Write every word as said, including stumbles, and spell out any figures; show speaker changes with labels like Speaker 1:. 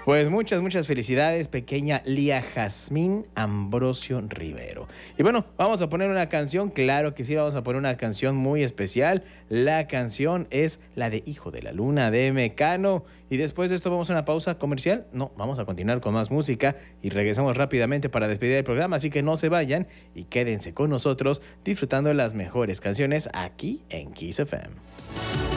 Speaker 1: Pues muchas, muchas felicidades, pequeña Lía Jazmín Ambrosio Rivero. Y bueno, vamos a poner una canción, claro que sí, vamos a poner una canción muy especial. La canción es la de Hijo de la Luna de Mecano. Y después de esto vamos a una pausa comercial. No, vamos a continuar con más música y regresamos rápidamente para despedir el programa. Así que no se vayan y quédense con nosotros disfrutando las mejores canciones aquí en Kiss F M.